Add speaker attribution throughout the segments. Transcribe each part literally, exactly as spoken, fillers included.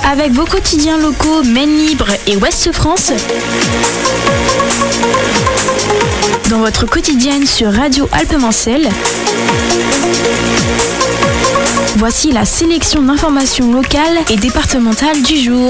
Speaker 1: Avec vos quotidiens locaux Maine Libre et Ouest France, dans votre quotidienne sur Radio Alpes-Mancelles, voici la sélection d'informations locales et départementales du jour.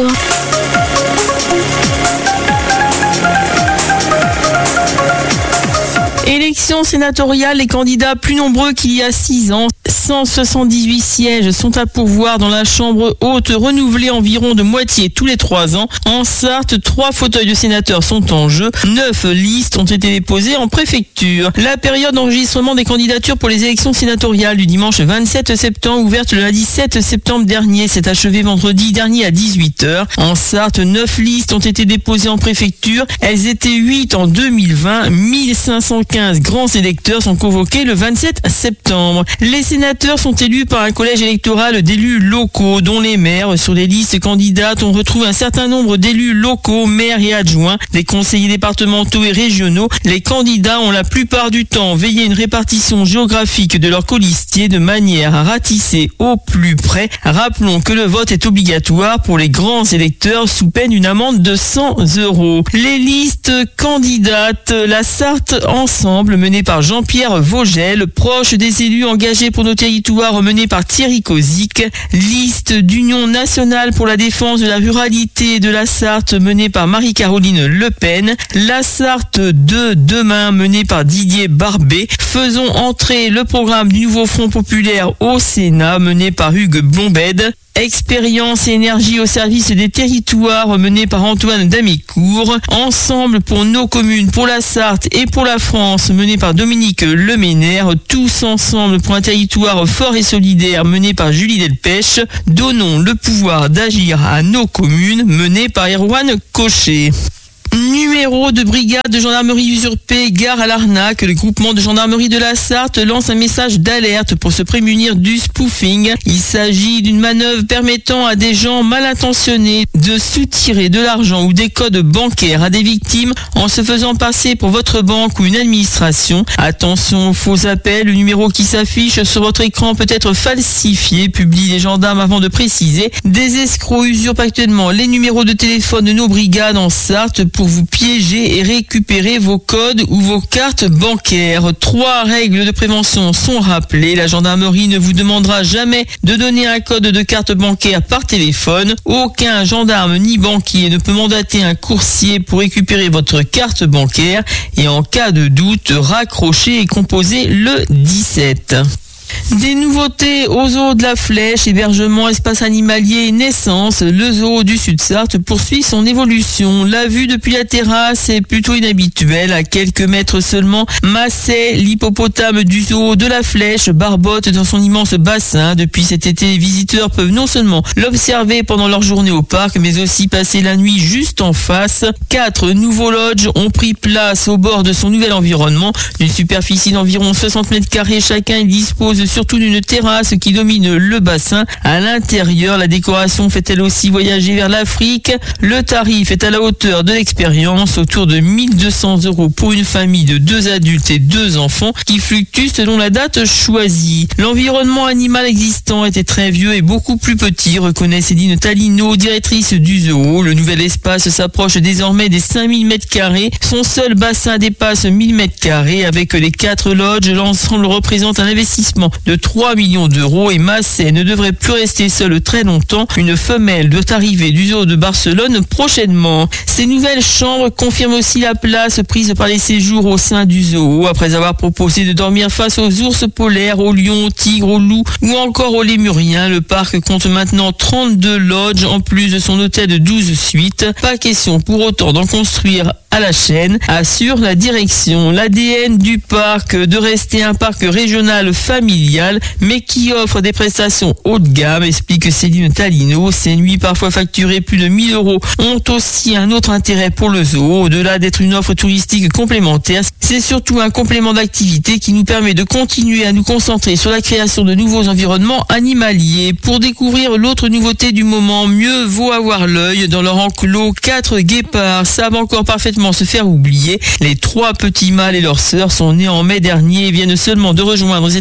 Speaker 2: Élection sénatoriale, les candidats plus nombreux qu'il y a six ans. cent soixante-dix-huit sièges sont à pourvoir dans la chambre haute, renouvelée environ de moitié tous les trois ans. En Sarthe, trois fauteuils de sénateurs sont en jeu. Neuf listes ont été déposées en préfecture. La période d'enregistrement des candidatures pour les élections sénatoriales du dimanche vingt-sept septembre, ouverte le lundi sept septembre dernier, s'est achevée vendredi dernier à dix-huit heures. En Sarthe, neuf listes ont été déposées en préfecture. Elles étaient huit en deux mille vingt. mille cinq cent quinze grands électeurs sont convoqués le vingt-sept septembre. Les sénateurs sont élus par un collège électoral d'élus locaux, dont les maires. Sur les listes candidates, on retrouve un certain nombre d'élus locaux, maires et adjoints, des conseillers départementaux et régionaux. Les candidats ont la plupart du temps veillé à une répartition géographique de leurs colistiers de manière à ratisser au plus près. Rappelons que le vote est obligatoire pour les grands électeurs sous peine d'une amende de cent euros. Les listes candidates, la Sarthe Ensemble, menée par Jean-Pierre Vogel, proche des élus engagés pour nos territoires, menée par Thierry Kozik. Liste d'Union nationale pour la défense de la ruralité et de la Sarthe, menée par Marie-Caroline Le Pen. La Sarthe de demain, menée par Didier Barbet. Faisons entrer le programme du nouveau Front populaire au Sénat, mené par Hugues Blombède. Expérience et énergie au service des territoires, menée par Antoine Damicourt. Ensemble pour nos communes, pour la Sarthe et pour la France, menée par Dominique Leménaire. Tous ensemble pour un territoire fort et solidaire, mené par Julie Delpech. Donnons le pouvoir d'agir à nos communes, menée par Erwan Cochet. Numéro de brigade de gendarmerie usurpée, gare à l'arnaque. Le groupement de gendarmerie de la Sarthe lance un message d'alerte pour se prémunir du spoofing. Il s'agit d'une manœuvre permettant à des gens mal intentionnés de soutirer de l'argent ou des codes bancaires à des victimes en se faisant passer pour votre banque ou une administration. Attention aux faux appels, le numéro qui s'affiche sur votre écran peut être falsifié, publient les gendarmes avant de préciser. Des escrocs usurpent actuellement les numéros de téléphone de nos brigades en Sarthe pour vous piéger et récupérer vos codes ou vos cartes bancaires. Trois règles de prévention sont rappelées. La gendarmerie ne vous demandera jamais de donner un code de carte bancaire par téléphone. Aucun gendarme ni banquier ne peut mandater un coursier pour récupérer votre carte bancaire. Et en cas de doute, raccrochez et composez le dix-sept. Des nouveautés au zoo de la Flèche, hébergement, espace animalier et naissance. Le zoo du Sud-Sarthe poursuit son évolution. La vue depuis la terrasse est plutôt inhabituelle. À quelques mètres seulement, Massey, l'hippopotame du zoo de la Flèche, barbote dans son immense bassin. Depuis cet été, les visiteurs peuvent non seulement l'observer pendant leur journée au parc, mais aussi passer la nuit juste en face. Quatre nouveaux lodges ont pris place au bord de son nouvel environnement. D'une superficie d'environ soixante mètres carrés chacun, il dispose surtout d'une terrasse qui domine le bassin. À l'intérieur, la décoration fait elle aussi voyager vers l'Afrique. Le tarif est à la hauteur de l'expérience, autour de mille deux cents euros pour une famille de deux adultes et deux enfants, qui fluctue selon la date choisie. L'environnement animal existant était très vieux et beaucoup plus petit, reconnaît Céline Talino, directrice du zoo. Le nouvel espace s'approche désormais des cinq mille mètres carrés. Son seul bassin dépasse mille mètres carrés. Avec les quatre lodges, l'ensemble représente un investissement de trois millions d'euros et Massey ne devrait plus rester seul très longtemps. Une femelle doit arriver du zoo de Barcelone prochainement. Ces nouvelles chambres confirment aussi la place prise par les séjours au sein du zoo. Après avoir proposé de dormir face aux ours polaires, aux lions, aux tigres, aux loups ou encore aux lémuriens, le parc compte maintenant trente-deux lodges en plus de son hôtel de douze suites. Pas question pour autant d'en construire à la chaîne, assure la direction. L'A D N du parc, de rester un parc régional familial, mais qui offre des prestations haut de gamme, explique Céline Talino. Ces nuits, parfois facturées plus de mille euros, ont aussi un autre intérêt pour le zoo. Au-delà d'être une offre touristique complémentaire, c'est surtout un complément d'activité qui nous permet de continuer à nous concentrer sur la création de nouveaux environnements animaliers. Pour découvrir l'autre nouveauté du moment, mieux vaut avoir l'œil. Dans leur enclos, quatre guépards savent encore parfaitement se faire oublier. Les trois petits mâles et leurs sœurs sont nés en mai dernier et viennent seulement de rejoindre cet espace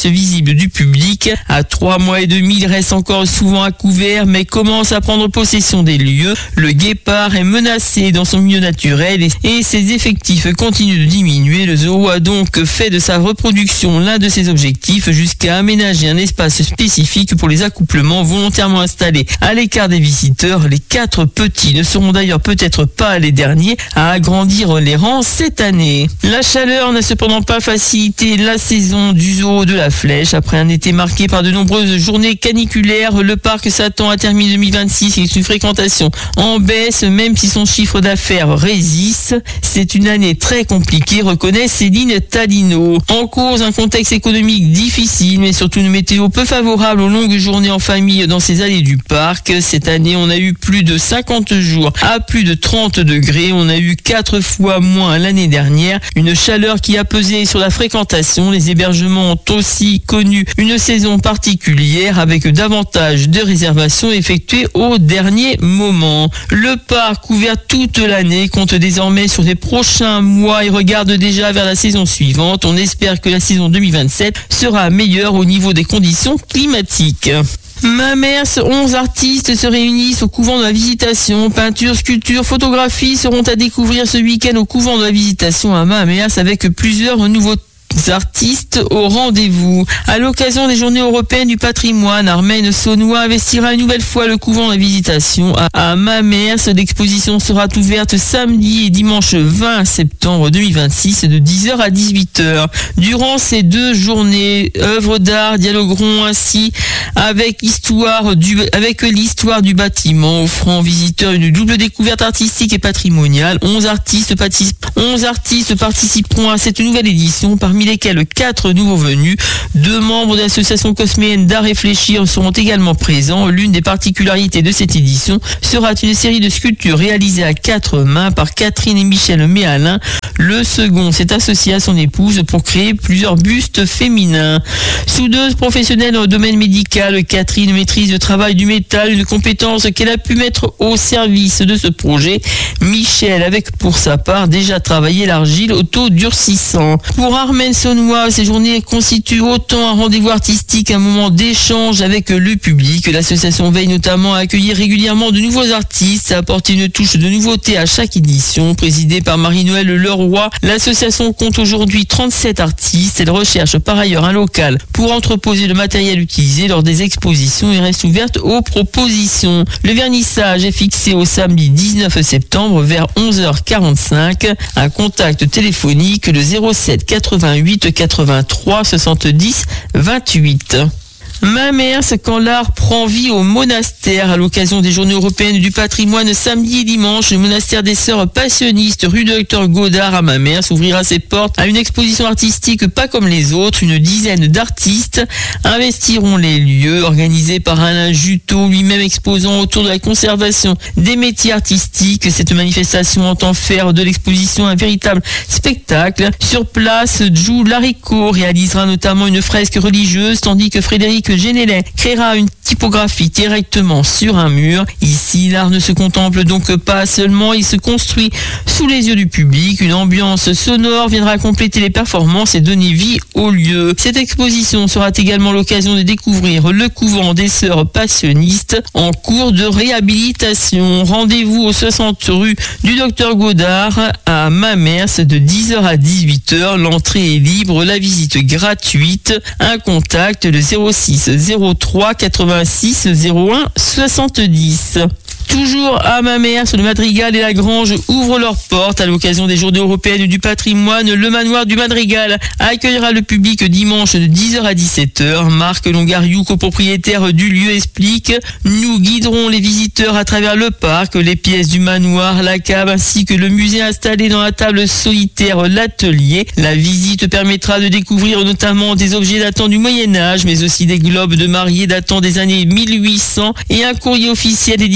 Speaker 2: surface visible du public. À trois mois et demi, il reste encore souvent à couvert, mais commence à prendre possession des lieux. Le guépard est menacé dans son milieu naturel et ses effectifs continuent de diminuer. Le zoo a donc fait de sa reproduction l'un de ses objectifs, jusqu'à aménager un espace spécifique pour les accouplements volontairement installés à l'écart des visiteurs. Les quatre petits ne seront d'ailleurs peut-être pas les derniers à agrandir les rangs cette année. La chaleur n'a cependant pas facilité la saison du zoo de la Flèche. Après un été marqué par de nombreuses journées caniculaires, le parc s'attend à terminer deux mille vingt-six avec une fréquentation en baisse, même si son chiffre d'affaires résiste. C'est une année très compliquée, reconnaît Céline Tadino. En cause, un contexte économique difficile, mais surtout une météo peu favorable aux longues journées en famille dans ces allées du parc. Cette année, on a eu plus de cinquante jours à plus de trente degrés. On a eu quatre fois moins l'année dernière. Une chaleur qui a pesé sur la fréquentation. Les hébergements ont aussi connu une saison particulière avec davantage de réservations effectuées au dernier moment. Le parc, ouvert toute l'année, compte désormais sur les prochains mois et regarde déjà vers la saison suivante. On espère que la saison deux mille vingt-sept sera meilleure au niveau des conditions climatiques. Mamers, onze artistes se réunissent au couvent de la Visitation. Peinture, sculpture, photographie seront à découvrir ce week-end au couvent de la Visitation à Mamers avec plusieurs nouveaux artistes au rendez-vous. À l'occasion des Journées européennes du patrimoine, Armen Saunois investira une nouvelle fois le couvent de la Visitation à, à Mamers. L'exposition sera ouverte samedi et dimanche vingt septembre deux mille vingt-six de dix heures à dix-huit heures. Durant ces deux journées, œuvres d'art dialogueront ainsi avec l'histoire du, avec l'histoire du bâtiment, offrant aux visiteurs une double découverte artistique et patrimoniale. onze artistes, onze artistes participeront à cette nouvelle édition, parmi lesquels quatre nouveaux venus. Deux membres de l'association cosméenne d'art réfléchir seront également présents. L'une des particularités de cette édition sera une série de sculptures réalisées à quatre mains par Catherine et Michel Méhalin. Le second s'est associé à son épouse pour créer plusieurs bustes féminins. Soudeuse professionnelle dans le domaine médical, Catherine maîtrise le travail du métal, une compétence qu'elle a pu mettre au service de ce projet. Michel, avec pour sa part déjà travaillé l'argile auto-durcissant. Pour Armen Saunois, ces journées constituent autant un rendez-vous artistique, un moment d'échange avec le public. L'association veille notamment à accueillir régulièrement de nouveaux artistes, à apporter une touche de nouveauté à chaque édition. Présidée par Marie-Noël Leroy, l'association compte aujourd'hui trente-sept artistes. Elle recherche par ailleurs un local pour entreposer le matériel utilisé lors des expositions et reste ouverte aux propositions. Le vernissage est fixé au samedi dix-neuf septembre vers onze heures quarante-cinq. Un contact téléphonique le zéro sept quatre-vingt-huit quatre-vingt-trois soixante-dix vingt-huit. Mamers, quand l'art prend vie au monastère. À l'occasion des Journées européennes du patrimoine samedi et dimanche, le monastère des Sœurs Passionnistes rue Docteur Godard à Mamers ouvrira ses portes à une exposition artistique pas comme les autres. Une dizaine d'artistes investiront les lieux, organisés par Alain Juteau, lui-même exposant autour de la conservation des métiers artistiques. Cette manifestation entend faire de l'exposition un véritable spectacle. Sur place, Jou Laricot réalisera notamment une fresque religieuse, tandis que Frédéric Génélet créera une typographie directement sur un mur. Ici, l'art ne se contemple donc pas seulement, il se construit sous les yeux du public. Une ambiance sonore viendra compléter les performances et donner vie au lieu. Cette exposition sera également l'occasion de découvrir le couvent des Sœurs Passionnistes en cours de réhabilitation. Rendez-vous au soixante rue du Docteur Godard à Mamers de dix heures à dix-huit heures. L'entrée est libre, la visite gratuite. Un contact le zéro six zéro trois quatre-vingt-six zéro un soixante-dix. Toujours à Mamers, le Madrigal et la Grange ouvrent leurs portes à l'occasion des Journées européennes du patrimoine. Le manoir du Madrigal accueillera le public dimanche de dix heures à dix-sept heures. Marc Longariou, copropriétaire du lieu, explique: nous guiderons les visiteurs à travers le parc, les pièces du manoir, la cave ainsi que le musée installé dans la table solitaire, l'atelier. La visite permettra de découvrir notamment des objets datant du Moyen-Âge, mais aussi des globes de mariée datant des années mille huit cents et un courrier officiel dédicacé de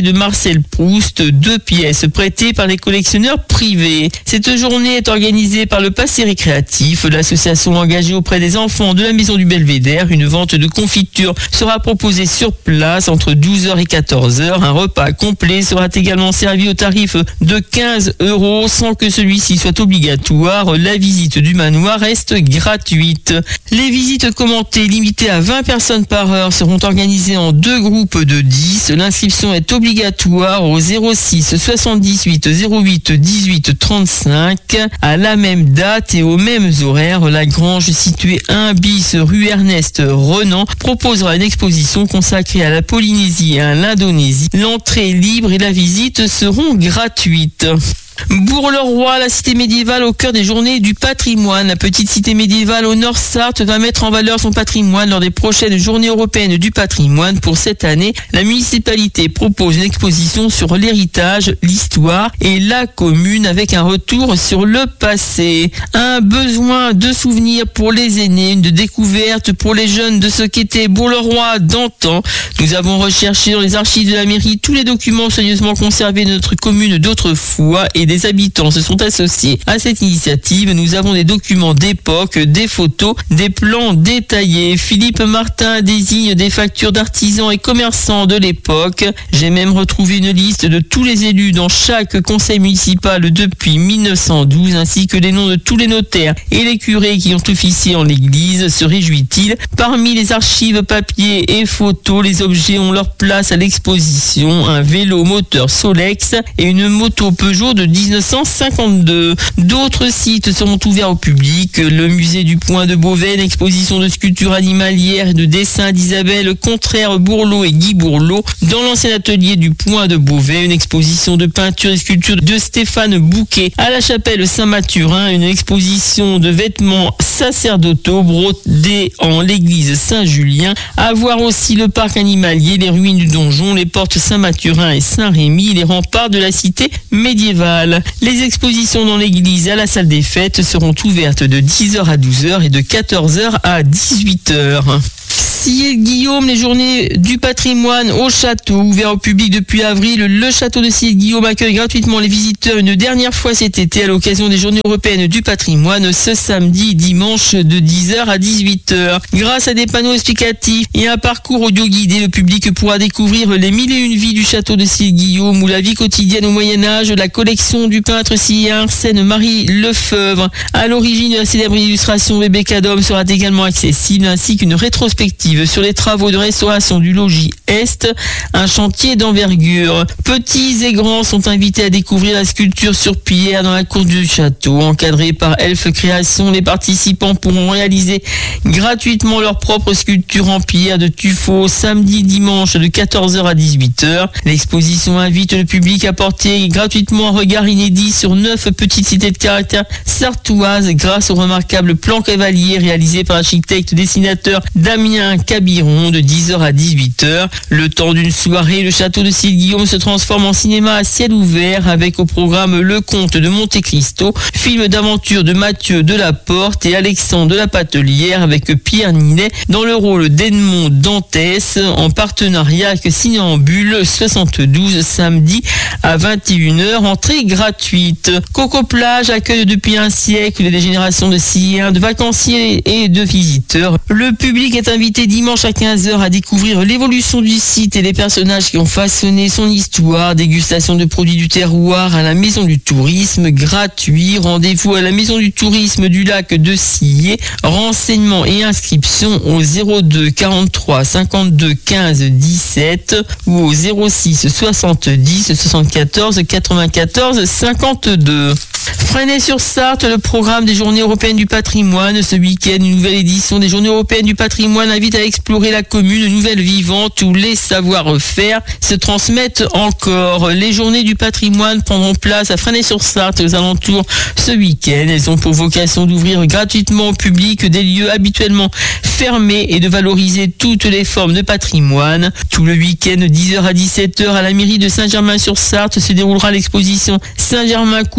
Speaker 2: de Marcel Proust, deux pièces prêtées par les collectionneurs privés. Cette journée est organisée par le Passé Récréatif, l'association engagée auprès des enfants de la Maison du Belvédère. Une vente de confiture sera proposée sur place entre douze heures et quatorze heures. Un repas complet sera également servi au tarif de quinze euros sans que celui-ci soit obligatoire. La visite du manoir reste gratuite. Les visites commentées limitées à vingt personnes par heure seront organisées en deux groupes de dix. L'inscription est obligatoire au zéro six soixante-dix-huit zéro huit dix-huit trente-cinq. À la même date et aux mêmes horaires, la grange située un bis rue Ernest Renan proposera une exposition consacrée à la Polynésie et à l'Indonésie. L'entrée est libre et la visite seront gratuites. Bourg-le-Roi, la cité médiévale au cœur des journées du patrimoine. La petite cité médiévale au Nord-Sarthe va mettre en valeur son patrimoine lors des prochaines journées européennes du patrimoine. Pour cette année, la municipalité propose une exposition sur l'héritage, l'histoire et la commune avec un retour sur le passé. Un besoin de souvenirs pour les aînés, une découverte pour les jeunes de ce qu'était Bourg-le-Roi d'antan. Nous avons recherché dans les archives de la mairie tous les documents soigneusement conservés de notre commune d'autrefois et des habitants se sont associés à cette initiative. Nous avons des documents d'époque, des photos, des plans détaillés. Philippe Martin désigne des factures d'artisans et commerçants de l'époque. J'ai même retrouvé une liste de tous les élus dans chaque conseil municipal depuis mille neuf cent douze, ainsi que les noms de tous les notaires et les curés qui ont officié en l'église, se réjouit-il. Parmi les archives papier et photos, les objets ont leur place à l'exposition. Un vélo moteur Solex et une moto Peugeot de dix-neuf cent cinquante-deux. D'autres sites seront ouverts au public. Le musée du Point de Beauvais, une exposition de sculptures animalières et de dessins d'Isabelle Contraire-Bourlot et Guy Bourlot. Dans l'ancien atelier du Point de Beauvais, une exposition de peinture et sculptures de Stéphane Bouquet. À la chapelle Saint-Mathurin, une exposition de vêtements sacerdotaux brodés en l'église Saint-Julien. À voir aussi le parc animalier, les ruines du donjon, les portes Saint-Mathurin et Saint-Rémy, les remparts de la cité médiévale. Les expositions dans l'église et à la salle des fêtes seront ouvertes de dix heures à douze heures et de quatorze heures à dix-huit heures. Sillé-Guillaume, les journées du patrimoine au château, ouvert au public depuis avril. Le château de Sillé-Guillaume accueille gratuitement les visiteurs une dernière fois cet été à l'occasion des journées européennes du patrimoine ce samedi et dimanche de dix heures à dix-huit heures. Grâce à des panneaux explicatifs et un parcours audio guidé, le public pourra découvrir les mille et une vies du château de Sillé-Guillaume ou la vie quotidienne au Moyen-Âge, la collection du peintre silléen Arsène Marie Lefebvre. À l'origine de la célèbre illustration Bébé Cadom sera également accessible, ainsi qu'une rétrospective sur les travaux de restauration du logis Est, un chantier d'envergure. Petits et grands sont invités à découvrir la sculpture sur pierre dans la cour du château. Encadrée par Elf Création, les participants pourront réaliser gratuitement leur propre sculpture en pierre de tuffeau samedi, dimanche de quatorze heures à dix-huit heures. L'exposition invite le public à porter gratuitement un regard inédit sur neuf petites cités de caractère sartoises grâce au remarquable plan cavalier réalisé par l'architecte dessinateur Damien Cabiron de dix heures à dix-huit heures. Le temps d'une soirée, le château de Sillé-Guillaume se transforme en cinéma à ciel ouvert avec au programme Le Comte de Monte Cristo, film d'aventure de Mathieu Delaporte et Alexandre de la Patelière avec Pierre Ninet dans le rôle d'Edmond Dantès en partenariat avec Cinéambule soixante-douze samedi à vingt et une heures, entrée gratuite. Coco Plage accueille depuis un siècle des générations de Silléens, de vacanciers et de visiteurs. Le public est invité dimanche à quinze heures à découvrir l'évolution du site et les personnages qui ont façonné son histoire. Dégustation de produits du terroir à la Maison du Tourisme, gratuit. Rendez-vous à la Maison du Tourisme du Lac de Sillé. Renseignements et inscriptions au zéro deux quarante-trois cinquante-deux quinze dix-sept ou au zéro six soixante-dix soixante-quatorze quatre-vingt-quatorze cinquante-deux. Fresnay-sur-Sarthe, le programme des Journées européennes du patrimoine. Ce week-end, une nouvelle édition des Journées européennes du patrimoine invite à explorer la commune, une nouvelle vivante où les savoir-faire se transmettent encore. Les Journées du patrimoine prendront place à Fresnay-sur-Sarthe et aux alentours ce week-end. Elles ont pour vocation d'ouvrir gratuitement au public des lieux habituellement fermés et de valoriser toutes les formes de patrimoine. Tout le week-end, dix heures à dix-sept heures, à la mairie de Saint-Germain-sur-Sarthe se déroulera l'exposition Saint-Germain-Coulombier,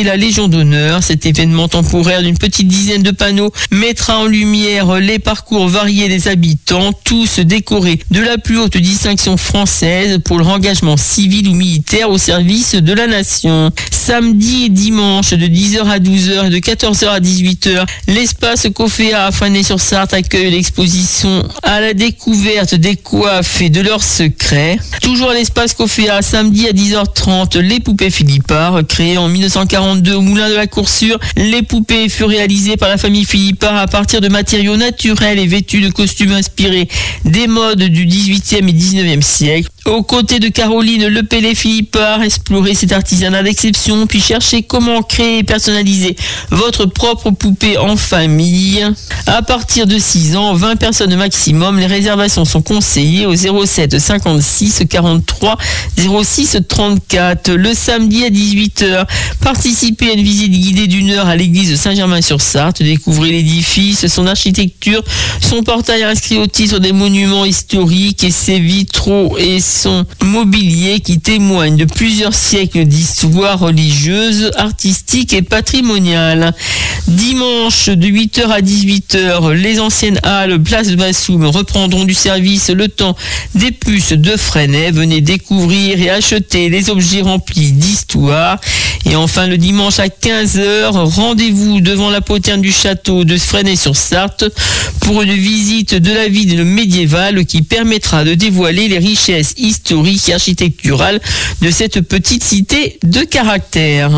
Speaker 2: la Légion d'honneur. Cet événement temporaire d'une petite dizaine de panneaux mettra en lumière les parcours variés des habitants, tous décorés de la plus haute distinction française pour leur engagement civil ou militaire au service de la nation. Samedi et dimanche de dix heures à douze heures et de quatorze heures à dix-huit heures, l'espace Coféa à Fresnay-sur-Sarthe accueille l'exposition à la découverte des coiffes et de leurs secrets. Toujours à l'espace Coféa, samedi à dix heures trente, les poupées Philippard, créées en mille neuf cent quarante-deux au Moulin de la Coursure. Les poupées furent réalisées par la famille Philippard à partir de matériaux naturels et vêtues de costumes inspirés des modes du dix-huitième et dix-neuvième siècle. Aux côtés de Caroline Lepelley-Philippard, explorez cet artisanat d'exception, puis cherchez comment créer et personnaliser votre propre poupée en famille. À partir de six ans, vingt personnes maximum, les réservations sont conseillées au zéro sept cinquante-six quarante-trois zéro six trente-quatre. Le samedi à dix-huit heures, participez à une visite guidée d'une heure à l'église de Saint-Germain-sur-Sarthe. Découvrez l'édifice, son architecture, son portail inscrit au titre des monuments historiques et ses vitraux et son mobilier qui témoigne de plusieurs siècles d'histoire religieuse, artistique et patrimoniale. Dimanche de huit heures à dix-huit heures, les anciennes halles place de Bassoum reprendront du service le temps des puces de Fresnay. Venez découvrir et acheter les objets remplis d'histoire. Et enfin, le dimanche à quinze heures, rendez-vous devant la poterne du château de Fresnay-sur-Sarthe pour une visite de la ville médiévale qui permettra de dévoiler les richesses historiques et architecturales de cette petite cité de caractère.